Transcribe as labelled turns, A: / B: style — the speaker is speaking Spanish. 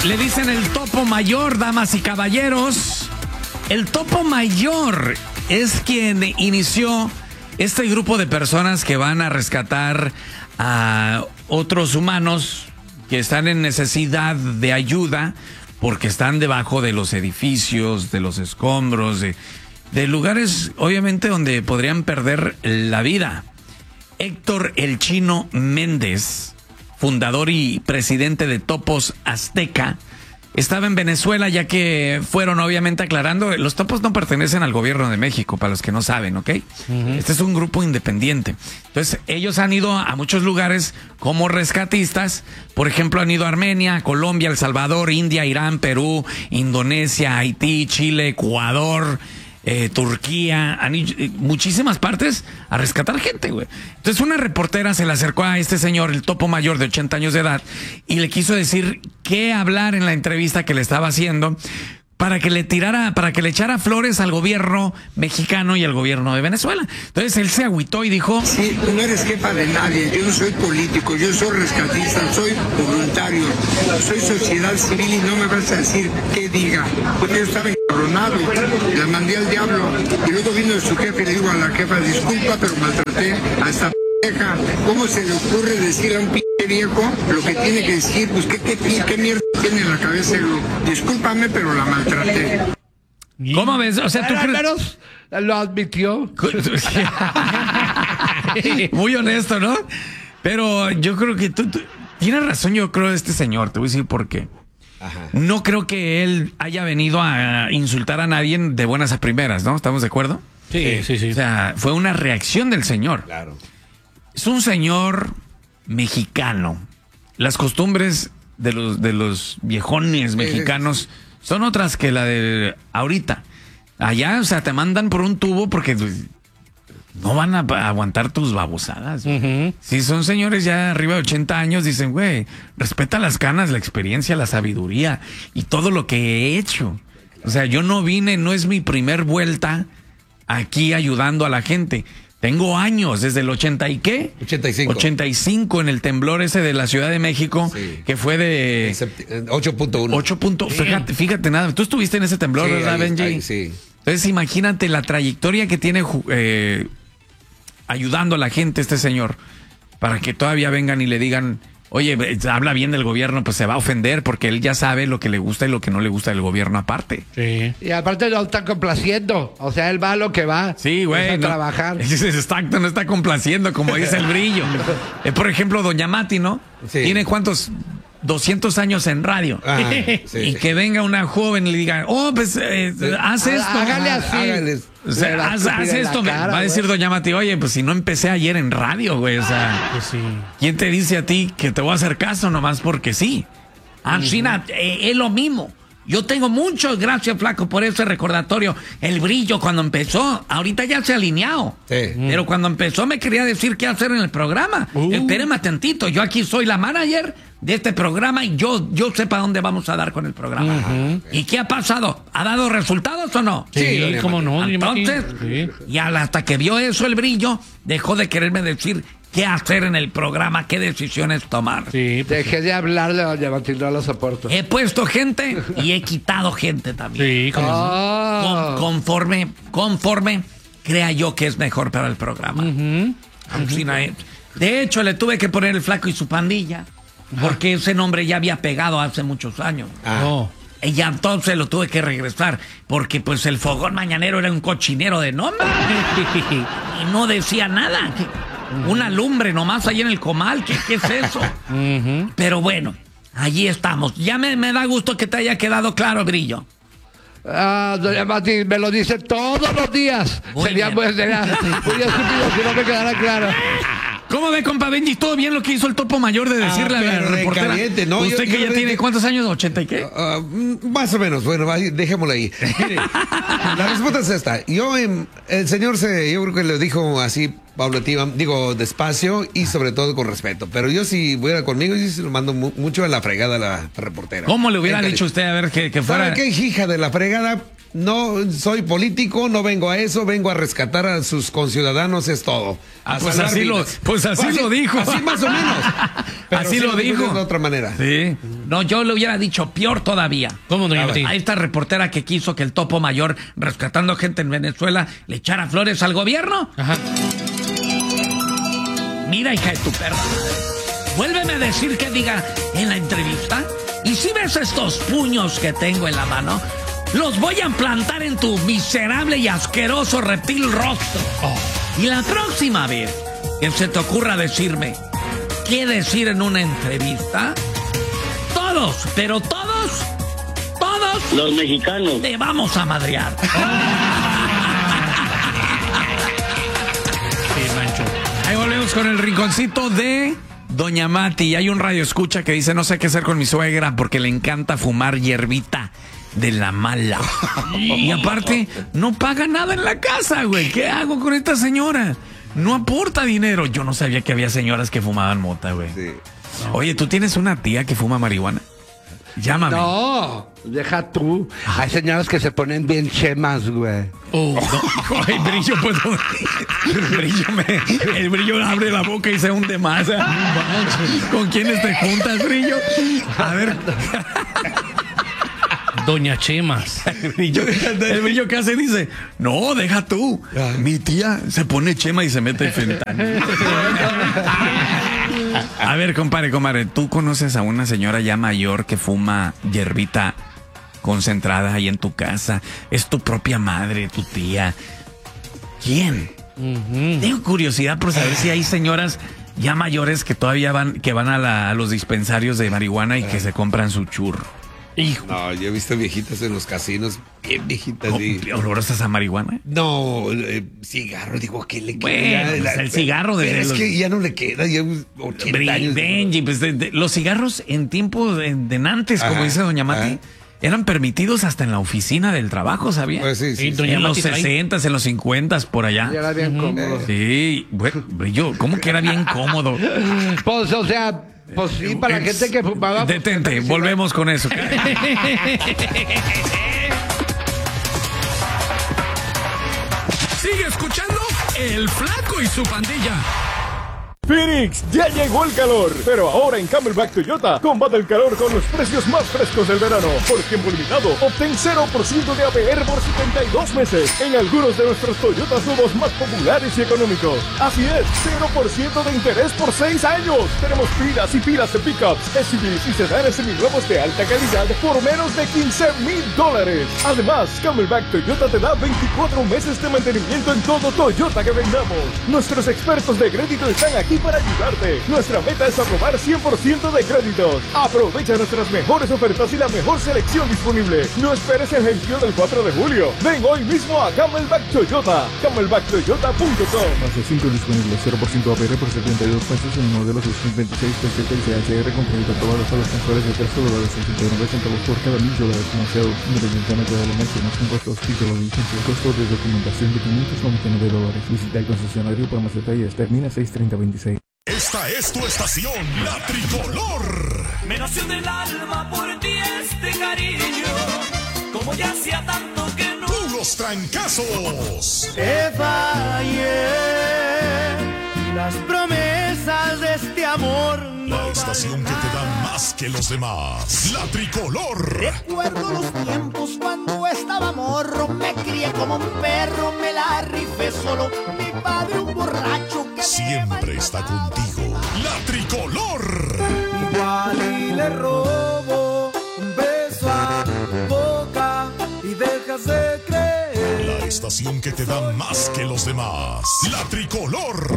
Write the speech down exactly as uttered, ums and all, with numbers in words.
A: Le dicen el topo mayor, damas y caballeros. El topo mayor es quien inició este grupo de personas que van a rescatar a otros humanos que están en necesidad de ayuda porque están debajo de los edificios, de los escombros, de, de lugares obviamente donde podrían perder la vida. Héctor El Chino Méndez, fundador y presidente de Topos Azteca, estaba en Venezuela, ya que fueron obviamente aclarando, los Topos no pertenecen al gobierno de México, para los que no saben, ¿ok? Uh-huh. Este es un grupo independiente. Entonces, ellos han ido a muchos lugares como rescatistas. Por ejemplo, han ido a Armenia, Colombia, El Salvador, India, Irán, Perú, Indonesia, Haití, Chile, Ecuador, Eh, Turquía, han ido, eh, muchísimas partes a rescatar gente, güey. Entonces una reportera se le acercó a este señor, el topo mayor de ochenta años de edad, y le quiso decir qué hablar en la entrevista que le estaba haciendo para que le tirara, para que le echara flores al gobierno mexicano y al gobierno de Venezuela. Entonces él se agüitó y dijo:
B: sí, no eres jefa de nadie, yo no soy político, yo soy rescatista, soy voluntario, soy sociedad civil y no me vas a decir qué diga, porque yo estaba encabronado, la mandé al diablo, y luego vino su jefe y le digo a la jefa: disculpa, pero maltraté a esta vieja. ¿Cómo se le ocurre decir a un p*** viejo lo que tiene que decir? Pues qué, qué, qué mierda tiene en la cabeza. Discúlpame, pero la maltraté.
A: ¿Cómo ves? O sea, tú
C: crees... lo admitió.
A: Muy honesto, ¿no? Pero yo creo que tú, tú tienes razón, yo creo, de este señor. Te voy a decir por qué. Ajá. No creo que él haya venido a insultar a nadie de buenas a primeras, ¿no? ¿Estamos de acuerdo?
C: Sí, sí, sí.
A: O sea, fue una reacción del señor.
C: Claro.
A: Es un señor mexicano. Las costumbres de los, de los viejones mexicanos son otras que la de ahorita. Allá, o sea, te mandan por un tubo porque no van a aguantar tus babosadas. Uh-huh. Si son señores ya arriba de ochenta años, dicen, güey, respeta las canas, la experiencia, la sabiduría y todo lo que he hecho. O sea, yo no vine, no es mi primer vuelta aquí ayudando a la gente. Tengo años, desde el ochenta y qué?
D: ochenta y cinco.
A: ochenta y cinco en el temblor ese de la Ciudad de México, sí, que fue de
D: ocho punto uno.
A: ocho. Fíjate, fíjate nada. Tú estuviste en ese temblor, sí, ¿verdad, Benji?
D: Ahí, sí.
A: Entonces, imagínate la trayectoria que tiene eh, ayudando a la gente este señor, para que todavía vengan y le digan: oye, habla bien del gobierno, pues se va a ofender, porque él ya sabe lo que le gusta y lo que no le gusta del gobierno aparte.
C: Sí. Y aparte no está complaciendo. O sea, él va a lo que va.
A: Sí, güey.
C: A
A: no,
C: trabajar.
A: Exacto, no está complaciendo, como dice el Brillo. Eh, por ejemplo, doña Mati, ¿no? Sí. ¿Tiene cuántos? doscientos años en radio. Ah, sí. Y que venga una joven y le diga: oh, pues, eh, sí, haz esto.
C: Hágale así.
A: Hágale. O sea, haz, haz esto. Cara, va a decir doña Mati: oye, pues si no empecé ayer en radio, güey. O sea, pues sí. ¿Quién te dice a ti que te voy a hacer caso nomás porque sí? Ancina, uh-huh. eh, es lo mismo. Yo tengo muchas gracias, flaco, por ese recordatorio. El Brillo, cuando empezó, ahorita ya se ha alineado. Sí. Pero cuando empezó me quería decir qué hacer en el programa. Uh. Espéreme tantito, yo aquí soy la manager de este programa y yo, yo sé para dónde vamos a dar con el programa. Uh-huh. ¿Y qué ha pasado? ¿Ha dado resultados o no?
C: Sí, sí, cómo no.
A: Entonces, sí. Y hasta que vio eso el Brillo, dejó de quererme decir qué hacer en el programa, qué decisiones tomar.
C: Sí, pues dejé de hablar de doña Matilde, no lo soporto.
A: He puesto gente y he quitado gente también.
C: Sí, como
A: oh. Con, conforme, conforme crea yo que es mejor para el programa. Uh-huh. Uh-huh. De hecho, le tuve que poner el Flaco y su pandilla, porque ese nombre ya había pegado hace muchos años.
C: Ah. Oh.
A: Y ya entonces lo tuve que regresar, porque pues el Fogón Mañanero era un cochinero de nombre. Y no decía nada. Una lumbre nomás ahí en el comal, ¿qué, qué es eso? Uh-huh. Pero bueno, allí estamos. Ya me, me da gusto que te haya quedado claro, Brillo.
C: Ah, doña Mati, me lo dice todos los días. Muy sería, muy, sería muy estúpido si no me quedara claro.
A: ¿Cómo ve, compa Benji? ¿Todo bien lo que hizo el topo mayor de decirle ah, a la reportera?
D: Caliente, ¿no?
A: ¿Usted
D: yo,
A: que
D: yo
A: ya tiene cuántos años? ¿ochenta y qué?
D: Uh, uh, más o menos. Bueno, dejémoslo ahí. Mire, la respuesta es esta. Yo, el señor se, yo creo que lo dijo así paulativa, digo, despacio y sobre todo con respeto. Pero yo si fuera conmigo, yo se lo mando mu mucho a la fregada a la reportera.
A: ¿Cómo le hubiera dicho usted a ver que, que fuera?
D: ¿Para qué hija de la fregada? no soy político, no vengo a eso, vengo a rescatar a sus conciudadanos, es todo.
A: Ah, pues así, lo, pues así,
D: así
A: lo dijo.
D: Así más o menos.
A: Así lo dijo.
D: De otra manera.
A: Sí. No, yo le hubiera dicho peor todavía.
E: ¿Cómo, doña Betty?
A: A esta reportera que quiso que el Topo Mayor, rescatando gente en Venezuela, le echara flores al gobierno.
E: Ajá.
A: Mira, hija de tu perra madre, vuélveme a decir que diga en la entrevista. Y si ves estos puños que tengo en la mano, los voy a implantar en tu miserable y asqueroso reptil rostro. Oh. Y la próxima vez que se te ocurra decirme qué decir en una entrevista, todos, pero todos, todos
F: los mexicanos
A: te vamos a madrear.
E: Sí, Mancho.
A: Ahí volvemos con el rinconcito de Doña Mati. Y hay un radio escucha que dice: no sé qué hacer con mi suegra porque le encanta fumar hierbita de la mala. Y aparte, no paga nada en la casa, güey. ¿Qué hago con esta señora? No aporta dinero. Yo no sabía que había señoras que fumaban mota, güey. Sí. Oye, ¿tú tienes una tía que fuma marihuana? Llámame.
C: No, deja tú. Hay señoras que se ponen bien chemas, güey.
A: Oh, no. Ay, brillo, pues. El brillo, me, el brillo abre la boca y se hunde más. ¿Con quiénes te juntas, brillo? A ver.
E: Doña Chemas.
A: El brillo, el brillo que hace dice: no, deja tú. Mi tía se pone chema y se mete fentanil. A ver, compadre, compadre, ¿tú conoces a una señora ya mayor que fuma hierbita concentrada ahí en tu casa? Es tu propia madre, tu tía. ¿Quién? Uh-huh. Tengo curiosidad por saber si hay señoras ya mayores que todavía van, que van a, la, a los dispensarios de marihuana y que se compran su churro.
D: Hijo. No, yo he visto viejitas en los casinos, bien viejitas.
A: ¿Y olorosas a marihuana?
D: No, eh, cigarro, digo, ¿qué le queda?
A: Bueno, pues la, el cigarro de
D: Es
A: los...
D: que ya no le queda, ya ochenta
A: Bri,
D: años.
A: Benji, pues de, de, los cigarros en tiempo de, de antes, como ajá, dice doña Mati, ajá, eran permitidos hasta en la oficina del trabajo, ¿sabía?
D: Pues sí, sí,
A: sí,
D: sí.
A: Doña en Mati los sesentas, en los cincuentas, por allá.
C: Ya era bien uh-huh. cómodo.
A: Sí, bueno, yo, ¿cómo que era bien cómodo?
C: Pues, o sea... Pues sí, para la gente que fumaba.
A: Detente, pues, volvemos con eso. Sigue escuchando El Flaco y su pandilla.
G: Phoenix, ya llegó el calor, pero ahora en Camelback Toyota combate el calor con los precios más frescos del verano. Por tiempo limitado, obtén cero por ciento de A P R por setenta y dos meses en algunos de nuestros Toyotas nuevos más populares y económicos. Así es, cero por ciento de interés por seis años. Tenemos pilas y pilas de pickups, S U Vs y sedanes seminuevos de alta calidad por menos de quince mil dólares. Además, Camelback Toyota te da veinticuatro meses de mantenimiento en todo Toyota que vendamos. Nuestros expertos de crédito están aquí para ayudarte. Nuestra meta es aprobar cien por ciento de créditos. Aprovecha nuestras mejores ofertas y la mejor selección disponible. No esperes el envío del cuatro de julio. Ven hoy mismo a Camelback Toyota. Camelback Toyota punto com.
H: Fase cinco disponible, cero por ciento A P R por setenta y dos pesos en el modelo dos mil veintiséis P C T y C H R con crédito aprobado a los mejores de tres dólares sesenta y nueve centavos por cada mil dólares financiados independientemente de la mención, los impuestos, títulos, licencia, el costo de documentación de quinientos noventa y nueve dólares. Visita el concesionario para más detalles. Termina seis treinta veintiséis.
I: Esta es tu estación, La Tricolor.
J: Me nació del alma por ti este cariño, como ya hacía tanto que no.
I: Puros trancazos.
J: Te fallé, las promesas de este amor.
I: La estación que te da más que los demás. La Tricolor.
J: Recuerdo los tiempos cuando estaba morro, me crié como un perro, me la rifé solo. Mi padre un borracho que
I: siempre está contigo. La Tricolor.
J: Igual y le robo un beso a tu boca y dejas de creer.
I: La estación que te da más que los demás. La Tricolor.